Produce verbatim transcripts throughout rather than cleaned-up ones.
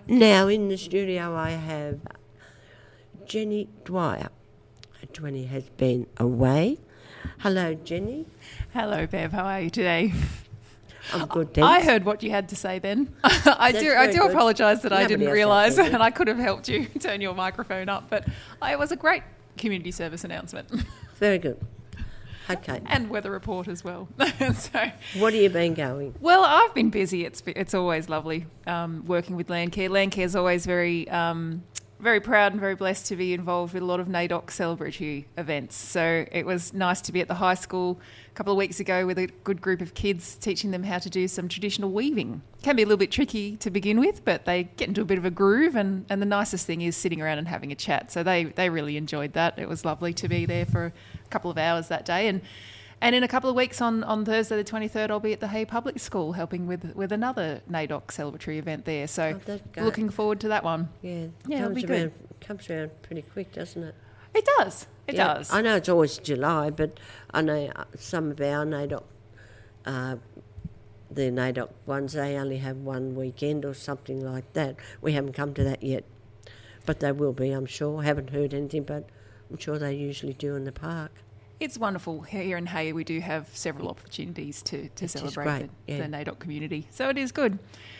Now in the studio I have Jenny Dwyer. Jenny has been away. Hello, Jenny. Hello, Bev. How are you today? I'm good, thanks. I heard what you had to say then. I That's do I do very good. apologise that I Nobody didn't else realise, has, has it? and I could have helped you turn your microphone up, but it was a great community service announcement. Very good. Okay. And weather report as well. So, What have you been going? well, I've been busy. It's it's always lovely um, working with Landcare. Landcare is always very um, very proud and very blessed to be involved with a lot of NAIDOC celebratory events. So it was nice to be at the high school a couple of weeks ago with a good group of kids, teaching them how to do some traditional weaving. Can be a little bit tricky to begin with, but they get into a bit of a groove, and, and the nicest thing is sitting around and having a chat. So they, they really enjoyed that. It was lovely to be there for a couple of hours that day. And And in a couple of weeks on, on Thursday the twenty-third, I'll be at the Hay Public School helping with, with another NAIDOC celebratory event there. So Oh, that's great. looking forward to that one. Yeah, Yeah, it'll comes be around, good. comes around pretty quick, doesn't it? It does. It Yeah, does. I know it's always July, but I know uh, some of our NAIDOC, uh, the NAIDOC ones, they only have one weekend or something like that. We haven't come to that yet, but they will be, I'm sure. I haven't heard anything, but I'm sure they usually do in the park. It's wonderful. Here in Hay, we do have several opportunities to, to Which is celebrate great, the, yeah. the NAIDOC community. So it is good.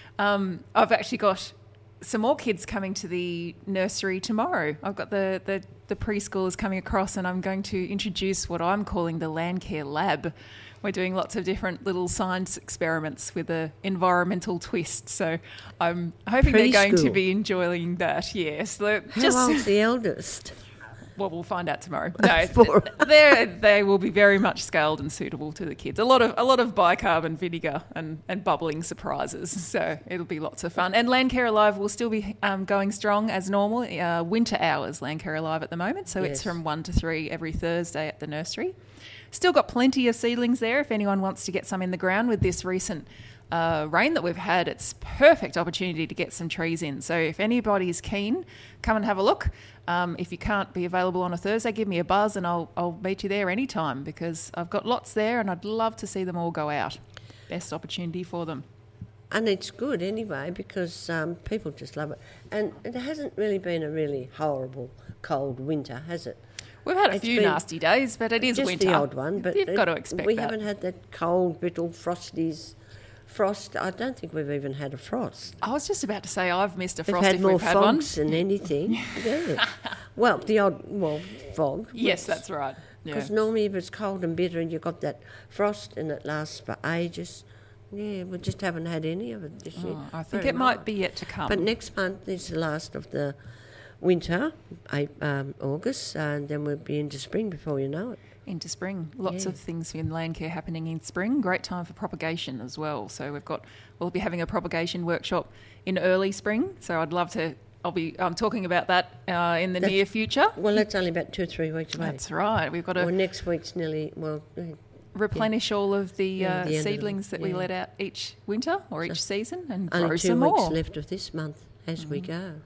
Um, I've actually got some more kids coming to the nursery tomorrow. I've got the, the, the preschoolers coming across, and I'm going to introduce what I'm calling the Landcare Lab. We're doing lots of different little science experiments with an environmental twist. So I'm hoping they're going to Preschool. be enjoying that, yes. They're How just old's the eldest? Well, we'll find out tomorrow. No, Four. they they will be very much scaled and suitable to the kids. A lot of a lot of bicarbon vinegar and, and bubbling surprises. So it'll be lots of fun. And Landcare Alive will still be um, going strong as normal. Uh, winter hours Landcare Alive at the moment. So Yes. it's from one to three every Thursday at the nursery. Still got plenty of seedlings there if anyone wants to get some in the ground with this recent uh, rain that we've had. It's perfect opportunity to get some trees in. So if anybody's keen, come and have a look. Um, if you can't be available on a Thursday, give me a buzz and I'll I'll meet you there anytime, because I've got lots there and I'd love to see them all go out. Best opportunity for them. And it's good anyway because um, people just love it. And it hasn't really been a really horrible cold winter, has it? We've had a It's few been nasty days, but it is Just winter. the odd one. But You've it- got to expect we that. haven't had that cold, brittle, frosties. Frost, I don't think we've even had a frost. I was just about to say I've missed a We've frost had if more we've had one. fogs than anything. Yeah. Well, the odd, well, fog. Yes, that's right. Yeah. Because normally if it's cold and bitter and you've got that frost and it lasts for ages, yeah, we just haven't had any of it this year. Oh, I think Very it might nice. be yet to come. But next month is the last of the winter, eight, um, August, and then we'll be into spring before you know it. Into spring. Lots Yeah. of things in Landcare happening in spring. Great time for propagation as well. So we've got, we'll be having a propagation workshop in early spring. So I'd love to, I'll be I'm talking about that uh, in the That's- near future. Well, that's only about two or three weeks away. That's right. We've got to Well, next week's nearly, well, yeah, replenish all of the, Yeah, uh, the end of seedlings them, that we yeah. let out each winter or each season and grow only two some weeks more. left of this month as we go.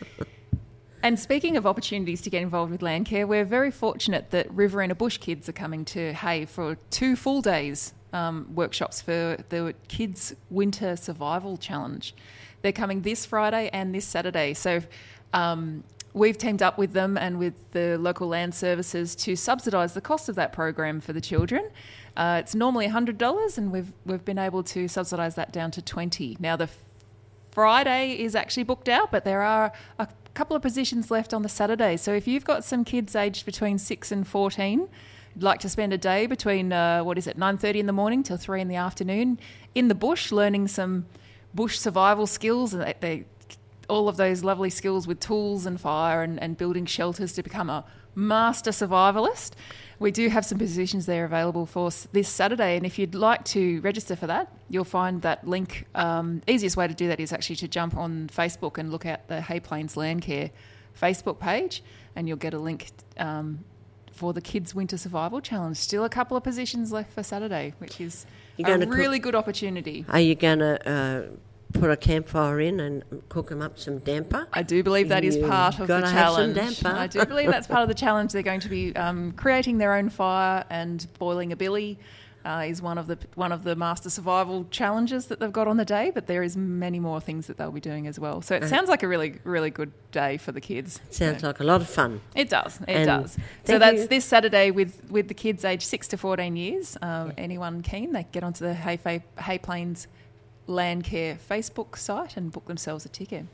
And speaking of opportunities to get involved with Landcare, we're very fortunate that Riverina Bush kids are coming to Hay for two full days um, workshops for the Kids Winter Survival Challenge. They're coming this Friday and this Saturday. So um, we've teamed up with them and with the local land services to subsidise the cost of that program for the children. Uh, it's normally one hundred dollars and we've we've been able to subsidise that down to twenty dollars. Now the Friday is actually booked out, but there are a couple of positions left on the Saturday. So if you've got some kids aged between six and fourteen, you'd like to spend a day between, uh, what is it, nine thirty in the morning till three in the afternoon in the bush, learning some bush survival skills, and they, they all of those lovely skills with tools and fire and, and building shelters to become a master survivalist. We do have some positions there available for s- this Saturday, and if you'd like to register for that, you'll find that link. Um, easiest way to do that is actually to jump on Facebook and look at the Hay Plains Landcare Facebook page, and you'll get a link um, for the Kids Winter Survival Challenge. Still a couple of positions left for Saturday, which is You're a gonna cook- really good opportunity. Are you going to uh, put a campfire in and cook them up some damper? I do believe that is You've part of the gotta have some challenge. damper. I do believe that's part of the challenge. They're going to be um, creating their own fire and boiling a billy uh, is one of the one of the master survival challenges that they've got on the day, but there is many more things that they'll be doing as well. So it uh, sounds like a really, really good day for the kids. Sounds so. like a lot of fun. It does, it and does. So that's you. This Saturday with, with the kids aged six to fourteen years. Um, yeah. Anyone keen, they can get onto the Hay, Hay, Hay Plains Landcare Facebook site and book themselves a ticket.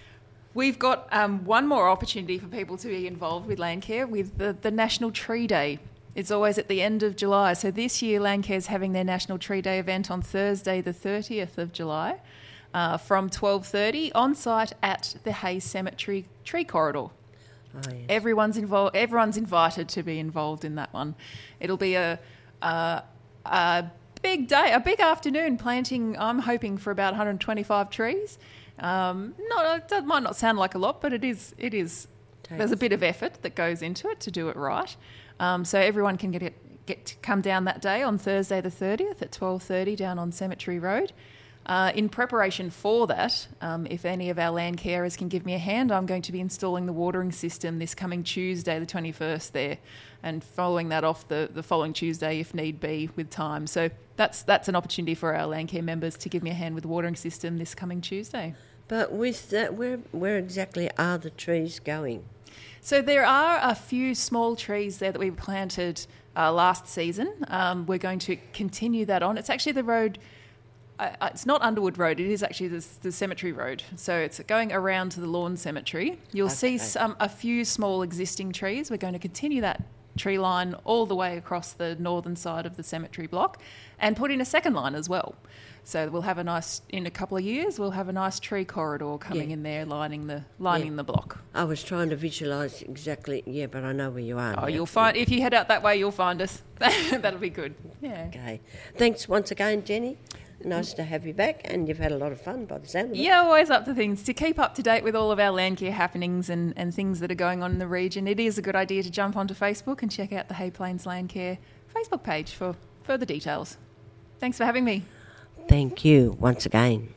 We've got um, one more opportunity for people to be involved with Landcare with the, the National Tree Day. It's always at the end of July. So this year Landcare is having their National Tree Day event on Thursday the thirtieth of July uh, from twelve thirty on site at the Hay Cemetery Tree Corridor. Oh, yes. Everyone's involved. Everyone's invited to be involved in that one. It'll be a, a, a big day, a big afternoon planting. I'm hoping for about one hundred twenty-five trees. Um, not that might not sound like a lot, but it is. It is. Takes. There's a bit of effort that goes into it to do it right. Um, so everyone can get it, get to come down that day on Thursday the thirtieth at twelve thirty down on Cemetery Road. Uh, in preparation for that, um, if any of our land carers can give me a hand, I'm going to be installing the watering system this coming Tuesday the twenty-first there, and following that off the, the following Tuesday if need be with time. So that's that's an opportunity for our land care members to give me a hand with the watering system this coming Tuesday. But with that, where where exactly are the trees going? So there are a few small trees there that we planted uh, last season. Um, we're going to continue that on. It's actually the road, uh, it's not Underwood Road, it is actually the, the Cemetery Road. So it's going around to the Lawn Cemetery. You'll okay. see some a few small existing trees. We're going to continue that tree line all the way across the northern side of the cemetery block and put in a second line as well. So we'll have a nice, in a couple of years, we'll have a nice tree corridor coming yeah. in there, lining the lining yeah. the block. I was trying to visualise exactly, yeah, but I know where you are. Oh, now. You'll find, if you head out that way, you'll find us. That'll be good. Yeah. Okay. Thanks once again, Jenny. Nice to have you back, and you've had a lot of fun by the sound of it. Yeah, always up to things. To keep up to date with all of our landcare happenings and, and things that are going on in the region, it is a good idea to jump onto Facebook and check out the Hay Plains Landcare Facebook page for further details. Thanks for having me. Thank you once again.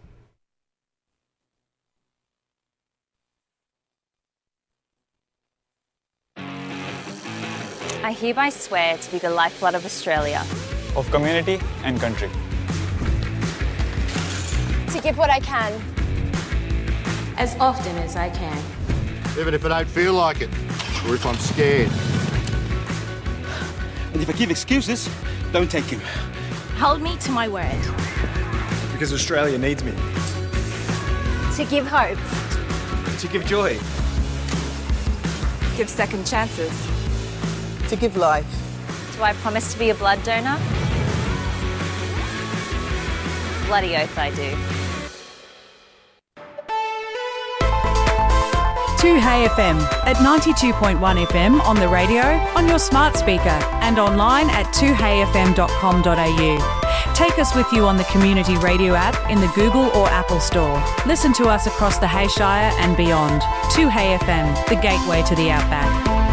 I hereby swear to be the lifeblood of Australia, of community and country. To give what I can, as often as I can. Even if I don't feel like it, or if I'm scared. And if I give excuses, don't take him. Hold me to my word. Because Australia needs me. To give hope. To give joy. Give second chances. To give life. Do I promise to be a blood donor? Bloody oath I do. two Hay F M at ninety-two point one F M on the radio, on your smart speaker and online at two hay f m dot com dot a u. Take us with you on the Community Radio app in the Google or Apple Store. Listen to us across the Hay Shire and beyond. two Hay F M, the gateway to the outback.